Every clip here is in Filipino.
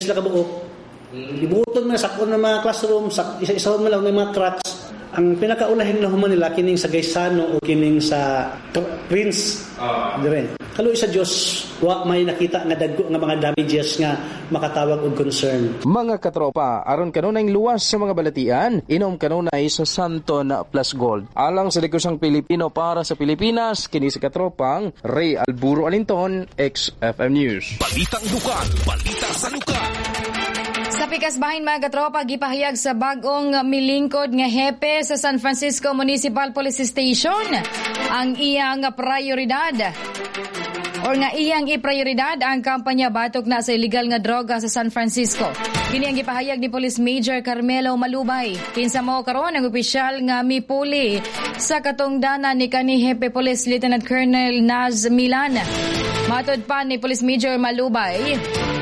sila kabuok. Ibuton mo sakon ng mga classroom, isa-isahon mo lang ng mga cracks. Ang pinakaulahing nahuman nila kining sa Gaisano o kining sa Prince. Dire. Kalo sa Dios, wa may nakita nga dagko nga mga damages nga makatawag og concern. Mga katropa, aron kanunay luwas sa mga balatian, inom kanunay sa Santon Plus Gold. Alang sa digusang Pilipino para sa Pilipinas, kini sa katropang Ray Alburo Alinton, XFM News. Balitang lukan, balita sa lukan. Sa pikasbahin mga katropa, gipahayag sa bagong milingkod nga hepe sa San Francisco Municipal Police Station ang iyang prioridad ang kampanya batok na sa illegal nga droga sa San Francisco. Kini ang gipahayag ni Police Major Carmelo Malubay. Kinsa mao karon ang opisyal nga mipuli sa katungdanan ni kanhi Hepe Police Lieutenant Colonel Naz Milan. Matod pa ni Police Major Malubay,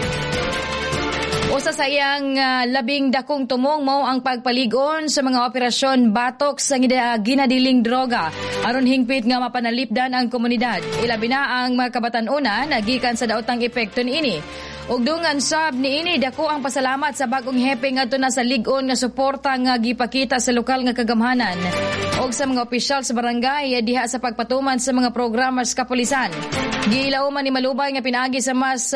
usa sa iyang labing dakong tumong mo ang pagpaligon sa mga operasyon batok sa ginadiling droga aron hingpit nga mapanalipdan ang komunidad. Ilabi na ang mga kabatan-una nagikan sa daotang epekto niini. Ug dungan sab niini dako ang pasalamat sa bagong hepe ngadto na sa ligon nga suporta nga gipakita sa lokal nga kagamhanan ug sa mga opisyal sa barangay diha sa pagpatuman sa mga programa sa kapulisan. Gilauman ni Malubay nga pinaagi sa mas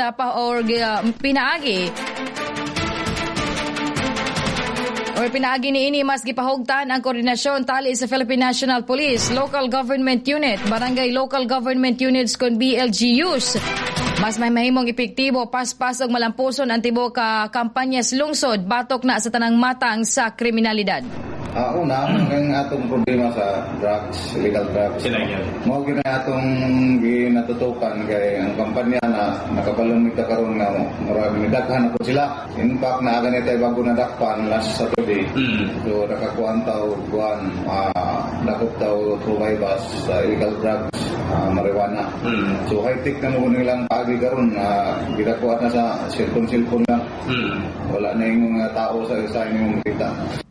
pinaagi niini mas gipahugtan ang koordinasyon tali sa Philippine National Police, Local Government Unit, Barangay Local Government Units kon BLGUs. Mas may mahimong epektibo paspas og malampuson ang tibuok kampanya sa lungsod batok na sa tanang matang sa kriminalidad. Una, ang atong problema sa drugs, illegal drugs. Mao gyud atong ginatutukan kay ang kampanya na nakabalumig ta karon nga marami daghan na sila. In fact, naaga na tayo bago nadakpan last Saturday. So nakakuan taw dakop taw providers sa illegal drugs, marijuana. So high-tech na mo nilang paagi karon gidakuan na sa cellphone na. Wala na yung tao sa inyong kita.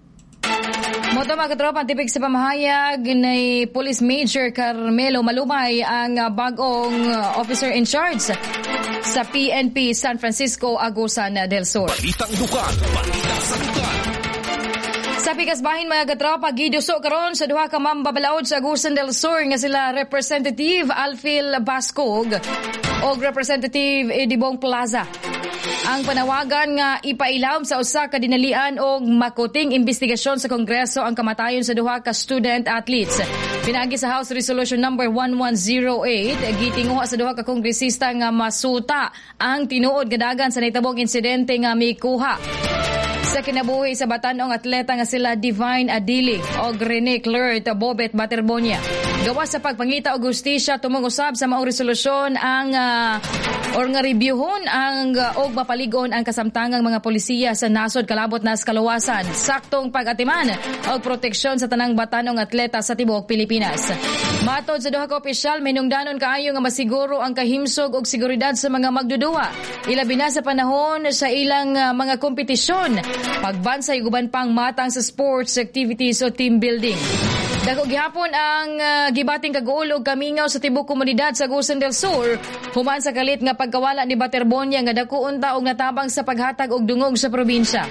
Moto mga katropa, tipik sa pamahayag ni Police Major Carmelo Malubay ang bagong officer in charge sa PNP San Francisco, Agusan del Sur. Balitang lukan, balita sa lukan. Sa pikasbahin mga katropa, giduso karon sa duha ka mambabalaod sa Agusan del Sur nga sila Representative Alfil Bascog o Representative Edibong Plaza. Ang panawagan nga ipailawom sa usa ka dinalian og makuting investigasyon sa Kongreso ang kamatayon sa duha ka student athletes. Pinaagi sa House Resolution number 1108, gitinguha sa duha ka kongresista nga masuta ang tinuod nga dagan sa nahitabong insidente nga mikuha sa kinabuhi sa batanong atleta nga sila Divine Adili o Rene Clert Bobet Baterbonia. Gawas sa pagpangita og hustisya tumong usab sa maong resolusyon ang nga reviewhon ang og mapaligon ang kasamtangang mga polisiya sa nasod kalabot na kalawasan, saktong pag-atiman og proteksyon sa tanang batanong atleta sa tibuok Pilipinas. Matod sa duha ka opisyal, minungdanon kaayo nga masiguro ang kahimsog og seguridad sa mga magduduwa, ilabi na sa panahon sa ilang mga kompetisyon, pagbansay guban pang matang sa sports activities o team building. Dako gihapon ang gibating kaguol og kamingaw sa tibuok komunidad sa Agusan del Sur human sa kalit nga pagkawala ni Baterbonia nga dako unta og natabang sa paghatag og dungog sa probinsya.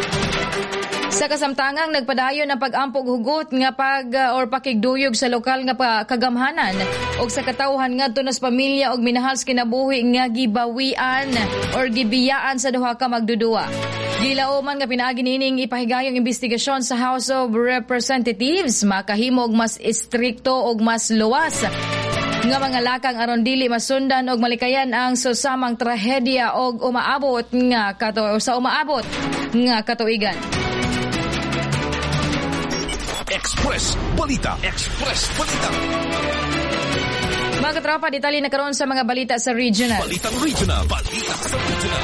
Sa kasamtangang nagpadayon ang pag-ampog hugot nga pakigduyog sa lokal nga kagamhanan og sa katawhan ngadto nas pamilya og minahal sa kinabuhi nga gibawian or gibiyaan sa duha ka magdudua. Gilauman nga pinaagi nining ipahigayong investigasyon sa House of Representatives makahimo og mas istrikto og mas luwas nga mga lakang aron dili masundan og malikayan ang susamang trahedya og umaabot nga katuigan. Express Balita. Mga katropa, detalye na karon sa mga balita sa regional. Balitang regional. Balita sa regional.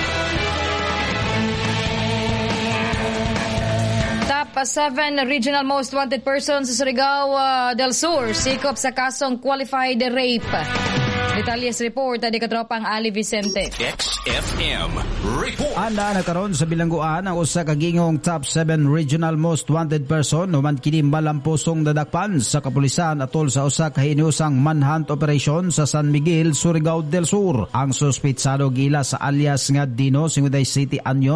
Top 7 regional most wanted persons sa Surigao del Sur sikop sa kasong qualified rape. Detalyes report ani katropang Ali Vicente. XFM Report. Anda nagkaroon sa bilangguan ang usa ka gingong top 7 regional most wanted person human kini malampusong dadakpan sa kapulisan atol sa usa ka hiniusang manhunt operation sa San Miguel, Surigao del Sur. Ang suspitsado gila sa alias nga Dino 56 anyo